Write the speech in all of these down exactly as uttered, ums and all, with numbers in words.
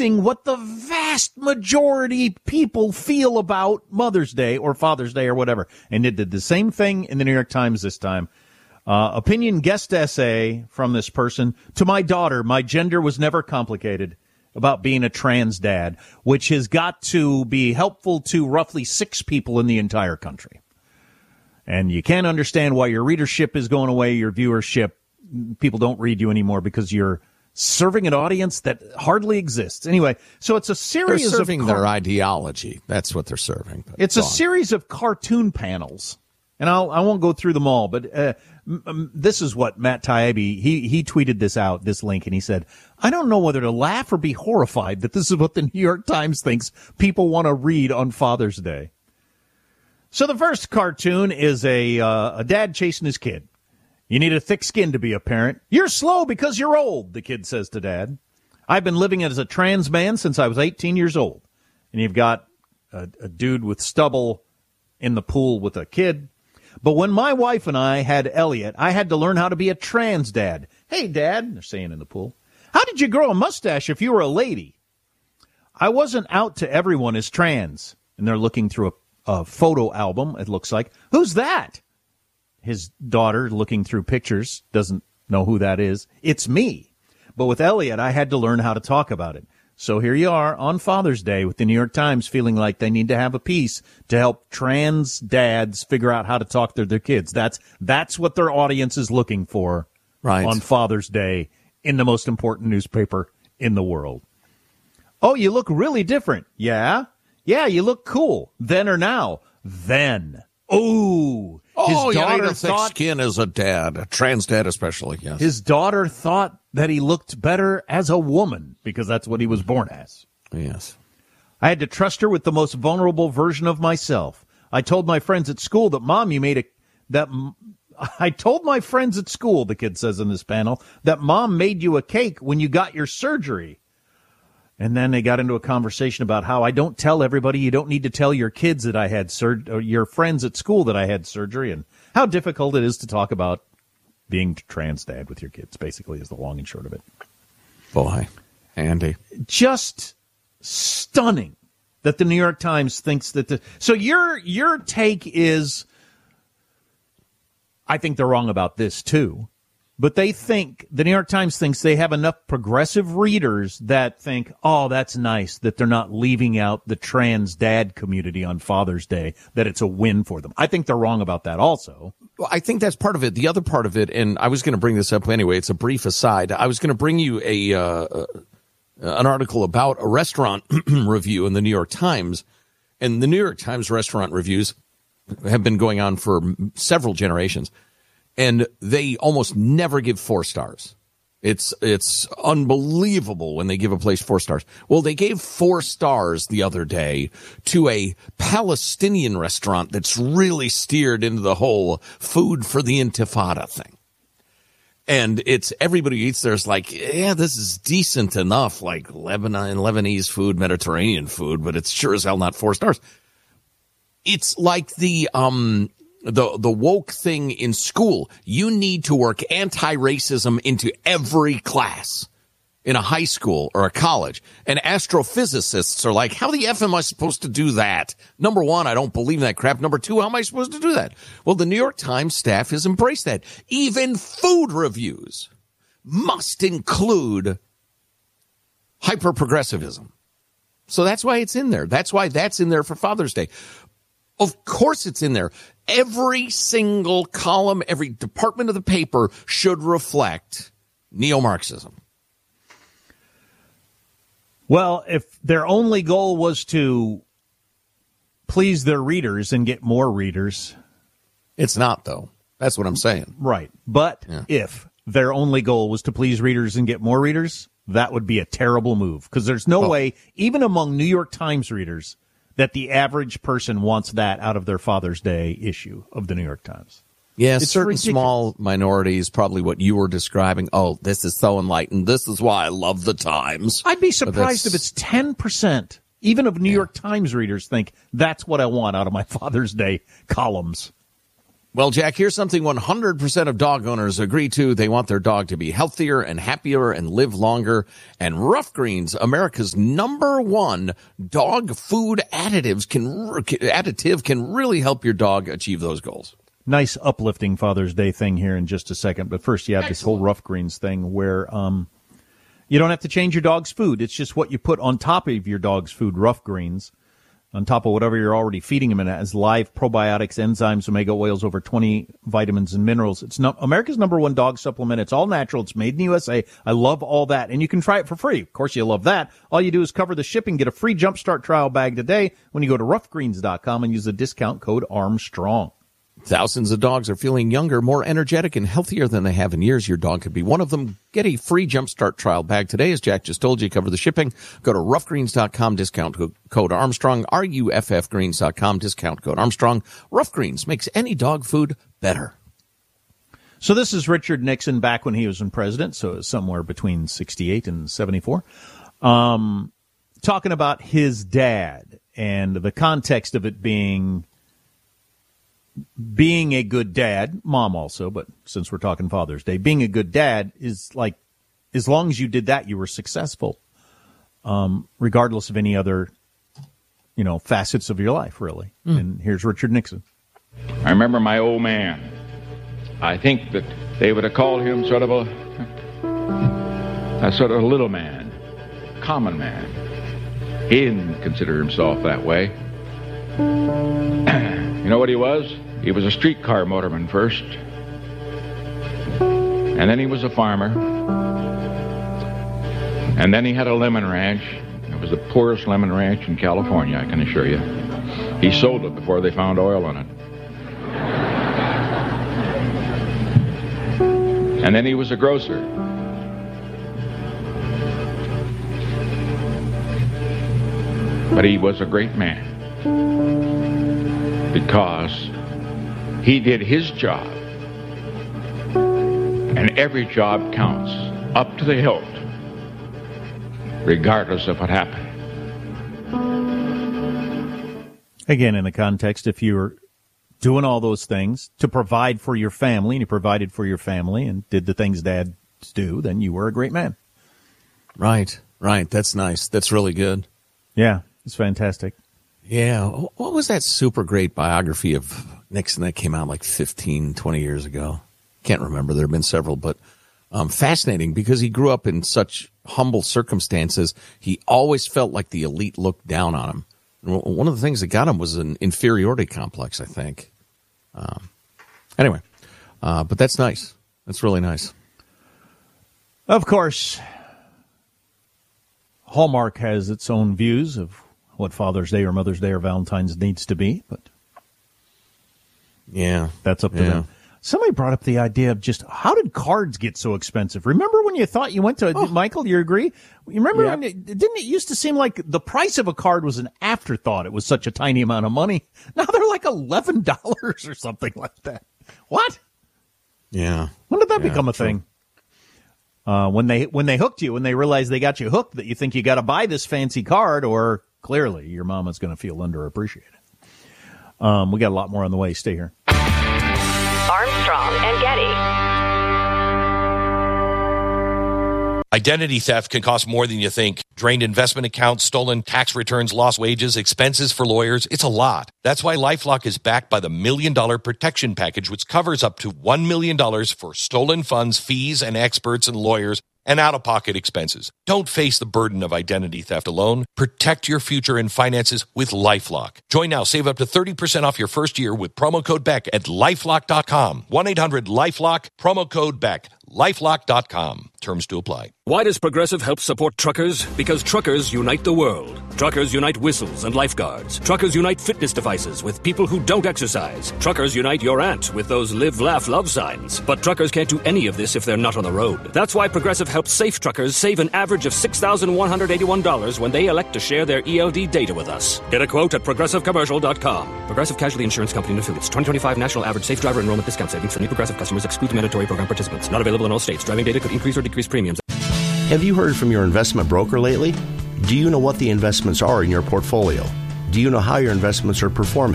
reflecting what the vast majority people feel about Mother's Day or Father's Day or whatever. And it did the same thing in the New York Times this time. Uh, opinion guest essay from this person. To my daughter, my gender was never complicated, about being a trans dad, which has got to be helpful to roughly six people in the entire country. And you can't understand why your readership is going away, your viewership. People don't read you anymore because you're serving an audience that hardly exists. Anyway, so it's a series they're serving of car- their ideology. That's what they're serving. It's a series of cartoon panels. And I'll, I won't go through them all, but uh, m- this is what Matt Taibbi, he, he tweeted this out, this link, and he said, I don't know whether to laugh or be horrified that this is what the New York Times thinks people want to read on Father's Day. So the first cartoon is a, uh, a dad chasing his kid. You need a thick skin to be a parent. You're slow because you're old, the kid says to dad. I've been living as a trans man since I was eighteen years old. And you've got a, a dude with stubble in the pool with a kid. But when my wife and I had Elliot, I had to learn how to be a trans dad. Hey, Dad, they're saying in the pool, how did you grow a mustache if you were a lady? I wasn't out to everyone as trans. And they're looking through a, a photo album, it looks like. Who's that? His daughter, looking through pictures, doesn't know who that is. It's me. But with Elliot, I had to learn how to talk about it. So here you are on Father's Day with the New York Times feeling like they need to have a piece to help trans dads figure out how to talk to their kids. That's that's what their audience is looking for right. on Father's Day in the most important newspaper in the world. Oh, you look really different. Yeah? Yeah, you look cool. Then or now? Then. Oh, oh, his you daughter need a thick thought, skin as a dad, a trans dad especially, yes. His daughter thought that he looked better as a woman because that's what he was born as. Yes. I had to trust her with the most vulnerable version of myself. I told my friends at school that, Mom, you made a, that, I told my friends at school, the kid says in this panel, that Mom made you a cake when you got your surgery. And then they got into a conversation about how I don't tell everybody, you don't need to tell your kids that I had surgery, or your friends at school that I had surgery, and how difficult it is to talk about being trans dad with your kids, basically, is the long and short of it. Boy, Andy. Just stunning that the New York Times thinks that the, so your, your take is, I think they're wrong about this too. But they think, the New York Times thinks they have enough progressive readers that think, oh, that's nice that they're not leaving out the trans dad community on Father's Day, that it's a win for them. I think they're wrong about that also. Well, I think that's part of it. The other part of it, and I was going to bring this up anyway, it's a brief aside. I was going to bring you a uh, an article about a restaurant review in the New York Times. And the New York Times restaurant reviews have been going on for several generations. And they almost never give four stars. It's it's unbelievable when they give a place four stars. Well, they gave four stars the other day to a Palestinian restaurant that's really steered into the whole food for the Intifada thing. And it's everybody who eats there is like, yeah, this is decent enough, like Lebanon, Lebanese food, Mediterranean food, but it's sure as hell not four stars. It's like the um. The the woke thing in school. You need to work anti-racism into every class in a high school or a college. And astrophysicists are like, how the F am I supposed to do that? Number one, I don't believe in that crap. Number two, how am I supposed to do that? Well, the New York Times staff has embraced that. Even food reviews must include hyper-progressivism. So that's why it's in there. That's why that's in there for Father's Day. Of course it's in there. Every single column, every department of the paper should reflect neo-Marxism. Well, if their only goal was to please their readers and get more readers. It's not, though. That's what I'm saying. Right. But yeah. If their only goal was to please readers and get more readers, that would be a terrible move. Because there's no oh. way, even among New York Times readers, that the average person wants that out of their Father's Day issue of the New York Times. Yes, it's certain ridiculous. Small minorities, probably what you were describing. Oh, this is so enlightened. This is why I love the Times. I'd be surprised if it's ten percent, even of New yeah. York Times readers think that's what I want out of my Father's Day columns. Well, Jack, here's something one hundred percent of dog owners agree to. They want their dog to be healthier and happier and live longer. And Rough Greens, America's number one dog food additives can additive can really help your dog achieve those goals. Nice uplifting Father's Day thing here in just a second. But first, you have Excellent. This whole Rough Greens thing where um, you don't have to change your dog's food. It's just what you put on top of your dog's food, Rough Greens. On top of whatever you're already feeding them, and it has live probiotics, enzymes, omega oils, over twenty vitamins and minerals. It's no, America's number one dog supplement. It's all natural. It's made in the U S A. I love all that. And you can try it for free. Of course, you love that. All you do is cover the shipping. Get a free Jumpstart trial bag today when you go to rough greens dot com and use the discount code Armstrong. Thousands of dogs are feeling younger, more energetic, and healthier than they have in years. Your dog could be one of them. Get a free Jumpstart trial bag today. As Jack just told you, cover the shipping. Go to rough greens dot com, discount code Armstrong, R U F F greens dot com, discount code Armstrong. Rough Greens makes any dog food better. So this is Richard Nixon back when he was in president, so somewhere between sixty-eight and seventy-four, um, talking about his dad and the context of it being... being a good dad, mom also, but since we're talking Father's Day, being a good dad is like, as long as you did that, you were successful, um, regardless of any other, you know, facets of your life, really. Mm. And here's Richard Nixon. I remember my old man. I think that they would have called him sort of a, a sort of a little man, common man. He didn't consider himself that way. You know what he was? He was a streetcar motorman first. And then he was a farmer. And then he had a lemon ranch. It was the poorest lemon ranch in California, I can assure you. He sold it before they found oil in it. And then he was a grocer. But he was a great man. Because he did his job, and every job counts up to the hilt, regardless of what happened. Again, in the context, if you were doing all those things to provide for your family, and you provided for your family and did the things dads do, then you were a great man. Right, right. That's nice. That's really good. Yeah, it's fantastic. Yeah. What was that super great biography of Nixon that came out like fifteen, twenty years ago? Can't remember. There have been several, but um, fascinating because he grew up in such humble circumstances. He always felt like the elite looked down on him. One of the things that got him was an inferiority complex, I think. Um, anyway, uh, but that's nice. That's really nice. Of course, Hallmark has its own views of what Father's Day or Mother's Day or Valentine's needs to be, but yeah, that's up to yeah. them. Somebody brought up the idea of just how did cards get so expensive? Remember when you thought you went to, oh. Michael, you agree? You remember yep. when it, didn't it used to seem like the price of a card was an afterthought? It was such a tiny amount of money. Now they're like eleven dollars or something like that. What? Yeah. When did that yeah, become a true. thing? Uh, when they, when they hooked you, when they realized they got you hooked, that you think you got to buy this fancy card, or clearly your mama's going to feel underappreciated. Um, we got a lot more on the way. Stay here. Armstrong and Getty. Identity theft can cost more than you think. Drained investment accounts, stolen tax returns, lost wages, expenses for lawyers. It's a lot. That's why LifeLock is backed by the Million Dollar Protection Package, which covers up to one million dollars for stolen funds, fees, and experts and lawyers, and out-of-pocket expenses. Don't face the burden of identity theft alone. Protect your future and finances with LifeLock. Join now. Save up to thirty percent off your first year with promo code Beck at lifelock dot com. one eight hundred lifelock, promo code Beck. lifelock dot com. Terms to apply. Why does Progressive help support truckers? Because truckers unite the world. Truckers unite whistles and lifeguards. Truckers unite fitness devices with people who don't exercise. Truckers unite your aunt with those live, laugh, love signs. But truckers can't do any of this if they're not on the road. That's why Progressive helps safe truckers save an average of six thousand one hundred eighty-one dollars when they elect to share their E L D data with us. Get a quote at progressive commercial dot com. Progressive Casualty Insurance Company and Affiliates. twenty twenty-five National Average Safe Driver Enrollment Discount Savings for new Progressive customers excludes mandatory program participants. Not available in all states. Driving data could increase or decrease premiums. Have you heard from your investment broker lately? Do you know what the investments are in your portfolio? Do you know how your investments are performing?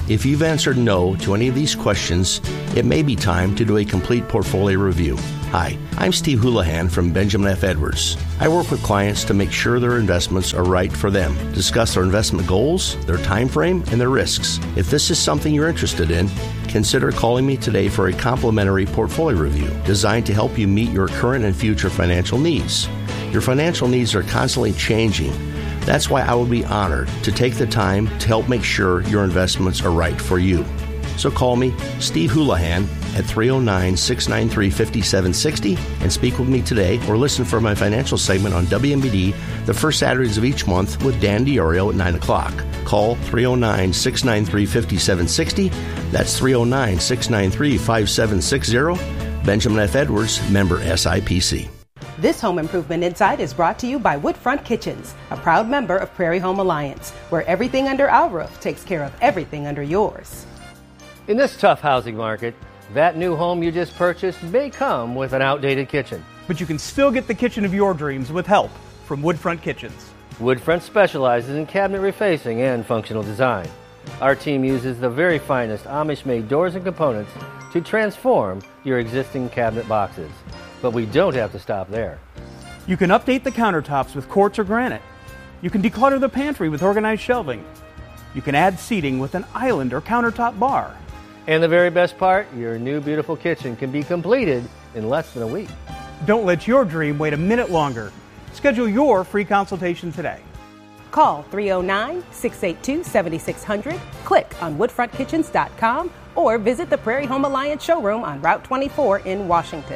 If you've answered no to any of these questions, it may be time to do a complete portfolio review. Hi, I'm Steve Houlihan from Benjamin F. Edwards. I work with clients to make sure their investments are right for them, discuss their investment goals, their time frame, and their risks. If this is something you're interested in, consider calling me today for a complimentary portfolio review designed to help you meet your current and future financial needs. Your financial needs are constantly changing. That's why I would be honored to take the time to help make sure your investments are right for you. So call me, Steve Houlihan, at three oh nine, six nine three, five seven six oh and speak with me today, or listen for my financial segment on W M B D the first Saturdays of each month with Dan DiOrio at nine o'clock. Call three oh nine, six nine three, five seven six oh. That's three oh nine, six nine three, five seven six oh. Benjamin F. Edwards, member S I P C. This Home Improvement Insight is brought to you by Woodfront Kitchens, a proud member of Prairie Home Alliance, where everything under our roof takes care of everything under yours. In this tough housing market, that new home you just purchased may come with an outdated kitchen. But you can still get the kitchen of your dreams with help from Woodfront Kitchens. Woodfront specializes in cabinet refacing and functional design. Our team uses the very finest Amish-made doors and components to transform your existing cabinet boxes. But we don't have to stop there. You can update the countertops with quartz or granite. You can declutter the pantry with organized shelving. You can add seating with an island or countertop bar. And the very best part, your new beautiful kitchen can be completed in less than a week. Don't let your dream wait a minute longer. Schedule your free consultation today. Call three oh nine, six eight two, seven six zero zero, click on woodfront kitchens dot com, or visit the Prairie Home Alliance showroom on Route twenty-four in Washington.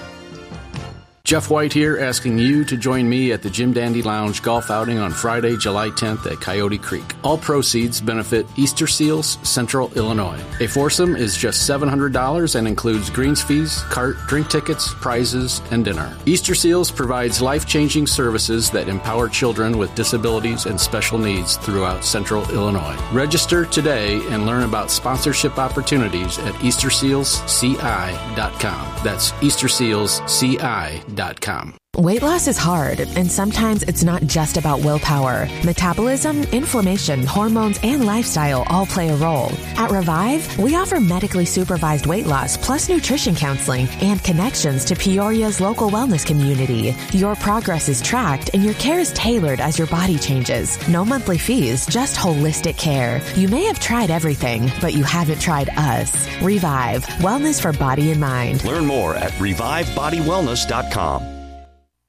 Jeff White here, asking you to join me at the Jim Dandy Lounge golf outing on Friday, July tenth at Coyote Creek. All proceeds benefit Easter Seals, Central Illinois. A foursome is just seven hundred dollars and includes greens fees, cart, drink tickets, prizes, and dinner. Easter Seals provides life-changing services that empower children with disabilities and special needs throughout Central Illinois. Register today and learn about sponsorship opportunities at easter seals c i dot com. That's easter seals c i dot com. Weight loss is hard, and sometimes it's not just about willpower. Metabolism, inflammation, hormones, and lifestyle all play a role. At Revive, we offer medically supervised weight loss plus nutrition counseling and connections to Peoria's local wellness community. Your progress is tracked, and your care is tailored as your body changes. No monthly fees, just holistic care. You may have tried everything, but you haven't tried us. Revive, wellness for body and mind. Learn more at revive body wellness dot com.